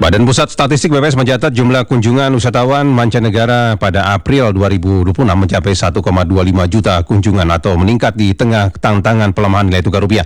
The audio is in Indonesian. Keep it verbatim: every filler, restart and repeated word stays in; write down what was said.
Badan Pusat Statistik B P S mencatat jumlah kunjungan wisatawan mancanegara pada April dua ribu dua puluh enam mencapai satu koma dua lima juta kunjungan atau meningkat di tengah tantangan pelemahan nilai tukar rupiah.